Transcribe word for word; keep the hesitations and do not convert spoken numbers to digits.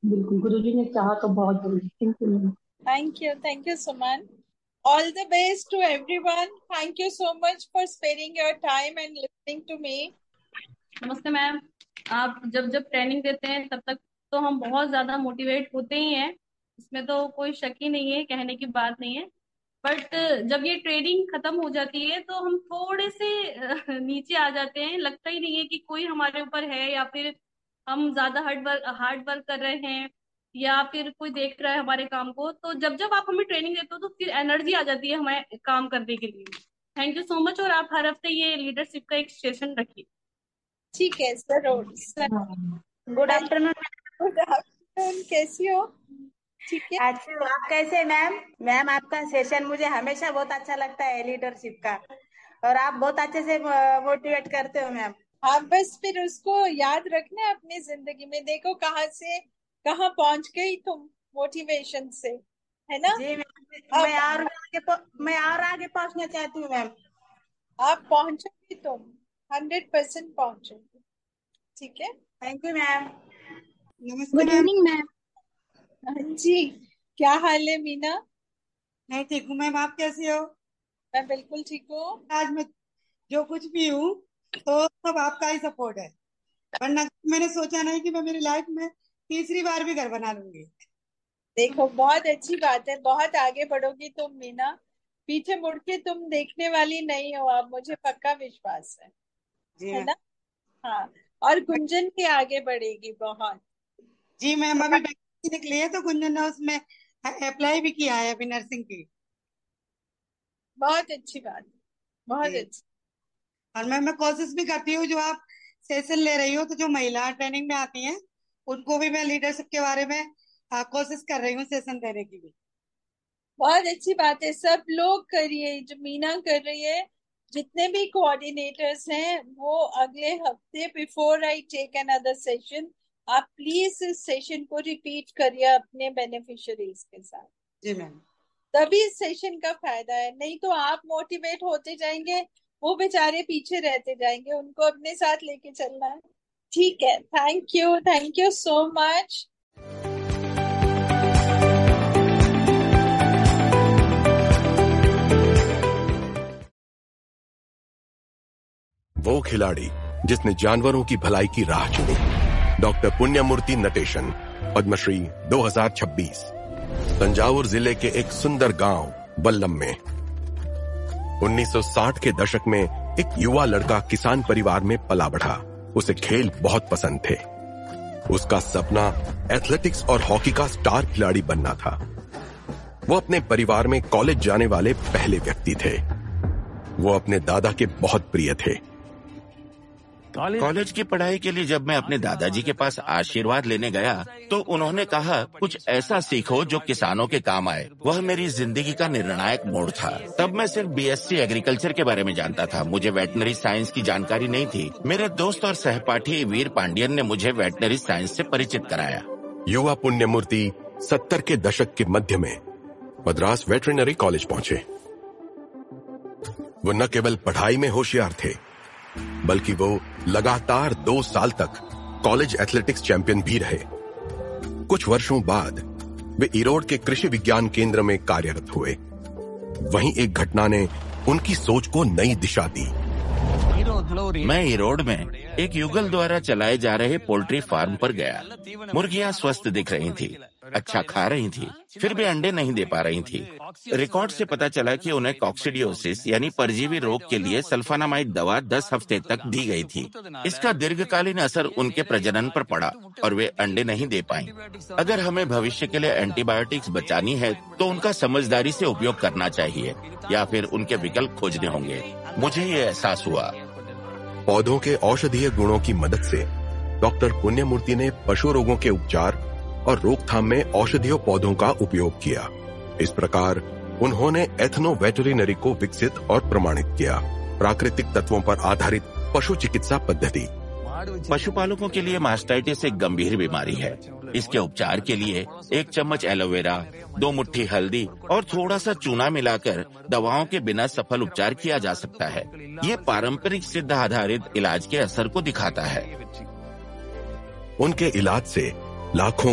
बिल्कुल, गुरुजी ने चाहा तो बहुत जल्दी। Thank you ma'am. Thank you. Thank you, Suman. All the best to everyone. Thank you so much for sparing your time and listening to me. नमस्ते ma'am. आप जब जब ट्रेनिंग देते हैं तब तक तो हम बहुत ज्यादा मोटिवेट होते ही हैं, इसमें तो कोई शक ही नहीं है, कहने की बात नहीं है। बट जब ये ट्रेनिंग खत्म हो जाती है तो हम थोड़े से अ, नीचे आ जाते हैं। लगता ही नहीं है कि कोई हमारे ऊपर है, या फिर हम ज्यादा हार्ड वर्क हार्ड वर्क कर रहे हैं, या फिर कोई देख रहा है हमारे काम को। तो जब जब आप हमें ट्रेनिंग देते हो तो फिर एनर्जी आ जाती है हमें काम करने के लिए। Thank you so much. और आप हर हफ्ते ये लीडरशिप का एक सेशन रखिए। ठीक है sir. Sir good afternoon. Good afternoon, कैसी हो? ठीक है। अच्छा, आप कैसे मैम? मैम आपका सेशन मुझे हमेशा बहुत अच्छा लगता है लीडरशिप का, और आप बहुत अच्छे से मोटिवेट करते हो मैम। हाँ, बस फिर उसको याद रखना अपनी जिंदगी में। देखो कहाँ से कहाँ पहुंच गई तुम मोटिवेशन से, है ना? जी मैम, मैं और आगे मैं और आगे पहुंचना चाहती हूँ मैम। आप पहुंचोगी, तुम हंड्रेड परसेंट पहुंचोगी। ठीक है। Thank you ma'am. Good evening ma'am. हाँ जी, क्या हाल है मीना? मैं ठीक हूँ मैम, आप कैसी हो? मैं बिल्कुल ठीक हूँ। आज मैं जो कुछ भी हूँ तो सब आपका ही सपोर्ट है, वरना मैंने सोचा नहीं कि मैं मेरी लाइफ में तीसरी बार भी घर बना लूंगी। देखो बहुत अच्छी बात है, बहुत आगे बढ़ोगी तुम मीना। पीछे मुड़ के तुम देखने वाली नहीं हो, अब मुझे पक्का विश्वास है, जी है मैम। ना? हाँ, और गुंजन के आगे बढ़ेगी बहुत। जी मैम, अभी वैकेंसी निकली है तो गुंजन ने उसमें अप्लाई भी किया है अभी नर्सिंग की। बहुत अच्छी बात, बहुत जी। अच्छी। और मैम मैं कोशिश भी करती हूँ, जो आप सेशन ले रही हो तो जो महिला ट्रेनिंग में आती हैं उनको भी मैं लीडरशिप के बारे में आ, कोशिश कर रही हूँ सेशन देने की भी। बहुत अच्छी बात है, सब लोग करिए जो मीना कर रही है। जितने भी कोऑर्डिनेटर्स हैं वो अगले हफ्ते before I take another session, आप प्लीज इस सेशन को रिपीट करिए अपने बेनिफिशियरीज के साथ। जी मैम। तभी इस सेशन का फायदा है, नहीं तो आप मोटिवेट होते जाएंगे, वो बेचारे पीछे रहते जाएंगे, उनको अपने साथ लेके चलना है। ठीक है, thank you, thank you so much. वो खिलाड़ी जिसने जानवरों की भलाई की राह चुनी, डॉक्टर पुण्यमूर्ति नटेशन, पद्मश्री दो हज़ार छब्बीस। तंजावुर जिले के एक सुंदर गांव बल्लम में उन्नीस सौ साठ के दशक में एक युवा लड़का किसान परिवार में पला बढ़ा। उसे खेल बहुत पसंद थे। उसका सपना एथलेटिक्स और हॉकी का स्टार खिलाड़ी बनना था। वो अपने परिवार में कॉलेज जाने वाले पहले व्यक्ति थे। वो अपने दादा के बहुत प्रिय थे। कॉलेज की पढ़ाई के लिए जब मैं अपने दादाजी के पास आशीर्वाद लेने गया तो उन्होंने कहा, कुछ ऐसा सीखो जो किसानों के काम आए। वह मेरी जिंदगी का निर्णायक मोड़ था। तब मैं सिर्फ बीएससी एग्रीकल्चर के बारे में जानता था, मुझे वेटनरी साइंस की जानकारी नहीं थी। मेरे दोस्त और सहपाठी वीर पांडियन ने मुझे वेटनरी साइंस से परिचित कराया। युवा पुण्यमूर्ति सत्तर के दशक के मध्य में मद्रास वेटरनरी कॉलेज पहुंचे। वो न केवल पढ़ाई में होशियार थे, बल्कि वो लगातार दो साल तक कॉलेज एथलेटिक्स चैंपियन भी रहे। कुछ वर्षों बाद वे इरोड के कृषि विज्ञान केंद्र में कार्यरत हुए। वहीं एक घटना ने उनकी सोच को नई दिशा दी। मैं इरोड में एक युगल द्वारा चलाए जा रहे पोल्ट्री फार्म पर गया। मुर्गियां स्वस्थ दिख रही थी, अच्छा खा रही थी, फिर भी अंडे नहीं दे पा रही थी। रिकॉर्ड से पता चला कि उन्हें कॉक्सिडियोसिस यानी परजीवी रोग के लिए सल्फानामाइड दवा दस हफ्ते तक दी गई थी। इसका दीर्घकालीन असर उनके प्रजनन पर पड़ा और वे अंडे नहीं दे पाई। अगर हमें भविष्य के लिए एंटीबायोटिक्स बचानी है तो उनका समझदारी से उपयोग करना चाहिए, या फिर उनके विकल्प खोजने होंगे। मुझे ये एहसास हुआ। पौधों के औषधीय गुणों की मदद से डॉक्टर पुण्यमूर्ति ने पशु रोगों के उपचार और रोकथाम में औषधीय पौधों का उपयोग किया। इस प्रकार उन्होंने एथनो वेटरिनरी को विकसित और प्रमाणित किया, प्राकृतिक तत्वों पर आधारित पशु चिकित्सा पद्धति। पशुपालकों के लिए मास्टाइटिस एक गंभीर बीमारी है। इसके उपचार के लिए एक चम्मच एलोवेरा, दो मुट्ठी हल्दी और थोड़ा सा चूना मिलाकर दवाओं के बिना सफल उपचार किया जा सकता है। ये पारंपरिक सिद्ध आधारित इलाज के असर को दिखाता है। उनके इलाज से लाखों